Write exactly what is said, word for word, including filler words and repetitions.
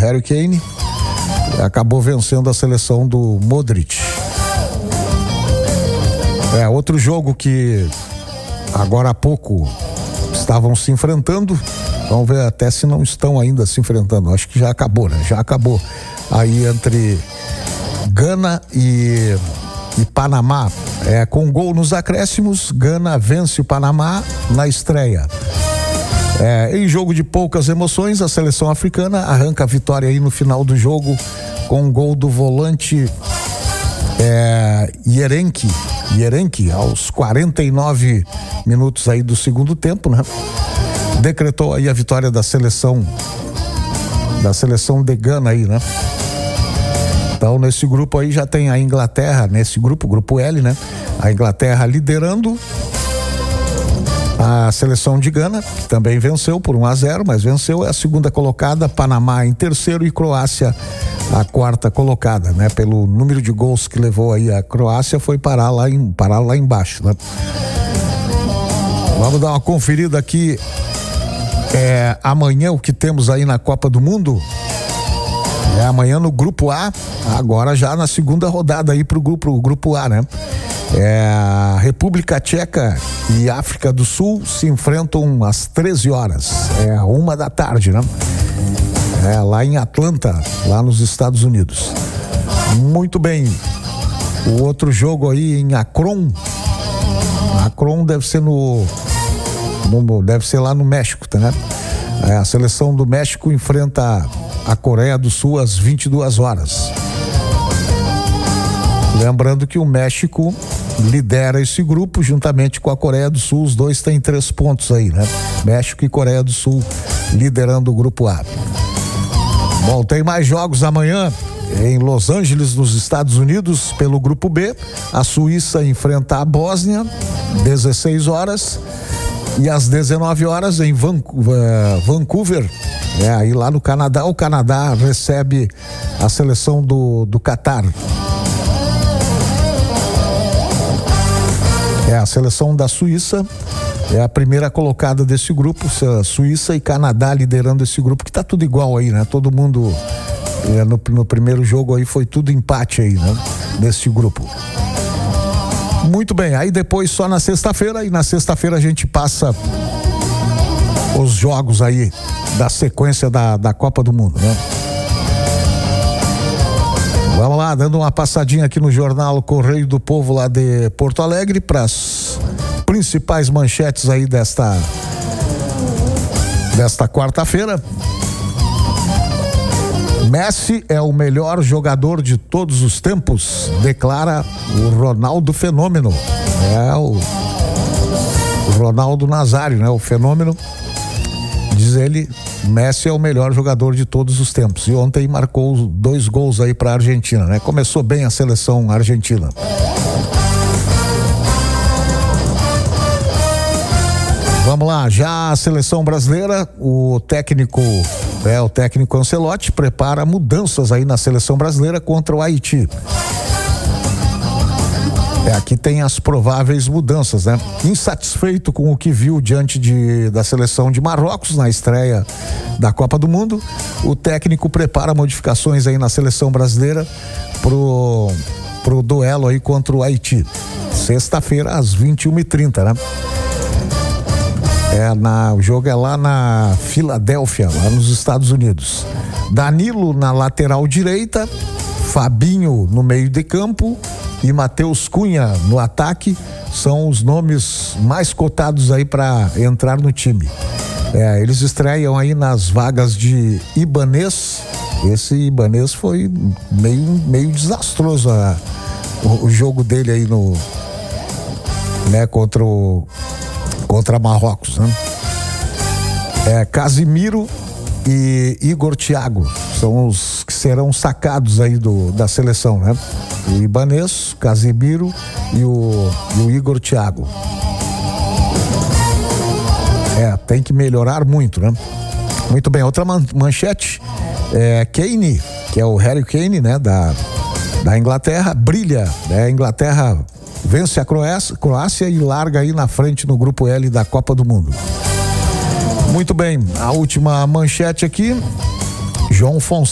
Harry Kane, acabou vencendo a seleção do Modric. É, outro jogo que agora há pouco estavam se enfrentando, vamos ver até se não estão ainda se enfrentando, acho que já acabou, né? Já acabou aí entre Gana e, e Panamá, é, com gol nos acréscimos, Gana vence o Panamá na estreia. É, em jogo de poucas emoções, a seleção africana arranca a vitória aí no final do jogo com um gol do volante é, Yerenki, Yerenki aos quarenta e nove minutos aí do segundo tempo, né? Decretou aí a vitória da seleção da seleção de Gana aí, né? Então nesse grupo aí já tem a Inglaterra, nesse grupo, grupo L, né? A Inglaterra liderando, a seleção de Gana, que também venceu por um a zero, mas venceu, é a segunda colocada, Panamá em terceiro e Croácia a quarta colocada, né? Pelo número de gols que levou aí a Croácia, foi parar lá, em, parar lá embaixo, né? Vamos dar uma conferida aqui, é, amanhã o que temos aí na Copa do Mundo. É amanhã no grupo A, agora já na segunda rodada aí pro grupo, grupo A, né? É, a República Tcheca e África do Sul se enfrentam às treze horas, é uma da tarde, né? É, lá em Atlanta, lá nos Estados Unidos. Muito bem. O outro jogo aí em Akron, Akron deve ser no, no deve ser lá no México, tá, né? É, a seleção do México enfrenta a Coreia do Sul às vinte e duas horas. Lembrando que o México lidera esse grupo juntamente com a Coreia do Sul, os dois têm três pontos aí, né? México e Coreia do Sul liderando o grupo A. Bom, tem mais jogos amanhã em Los Angeles, nos Estados Unidos, pelo grupo B. A Suíça enfrenta a Bósnia, dezesseis horas, e às dezenove horas em Vancouver, é, aí lá no Canadá, o Canadá recebe a seleção do, do Catar. É a seleção da Suíça, é a primeira colocada desse grupo, Suíça e Canadá liderando esse grupo, que tá tudo igual aí, né? Todo mundo, é, no, no primeiro jogo aí foi tudo empate aí, né? Nesse grupo. Muito bem, aí depois só na sexta-feira, e na sexta-feira a gente passa os jogos aí da sequência da, da Copa do Mundo, né? Vamos lá, dando uma passadinha aqui no jornal Correio do Povo lá de Porto Alegre para as principais manchetes aí desta desta quarta-feira. Messi é o melhor jogador de todos os tempos, declara o Ronaldo Fenômeno. É o, o Ronaldo Nazário, né? O Fenômeno. Diz ele, Messi é o melhor jogador de todos os tempos. E ontem marcou dois gols aí para a Argentina, né? Começou bem a seleção argentina. Vamos lá, já a seleção brasileira, o técnico, é, o técnico Ancelotti prepara mudanças aí na seleção brasileira contra o Haiti. É, aqui tem as prováveis mudanças, né? Insatisfeito com o que viu diante de, da seleção de Marrocos na estreia da Copa do Mundo, o técnico prepara modificações aí na seleção brasileira pro, pro duelo aí contra o Haiti. Sexta-feira, às vinte e uma e trinta, né? É, na, o jogo é lá na Filadélfia, lá nos Estados Unidos. Danilo na lateral direita, Fabinho no meio de campo e Matheus Cunha no ataque são os nomes mais cotados aí para entrar no time. É, eles estreiam aí nas vagas de Ibanez. Esse Ibanez foi meio, meio desastroso a, o, o jogo dele aí no, né, contra o contra Marrocos, né? É, Casimiro e Igor Thiago são os que serão sacados aí do, da seleção, né? O Ibanez, Casimiro e o, e o Igor Thiago. É, tem que melhorar muito, né? Muito bem, outra man, manchete, é, Kane, que é o Harry Kane, né? Da, da Inglaterra, brilha, né? A Inglaterra vence a Croácia, Croácia e larga aí na frente no grupo L da Copa do Mundo. Muito bem, a última manchete aqui, João Fonseca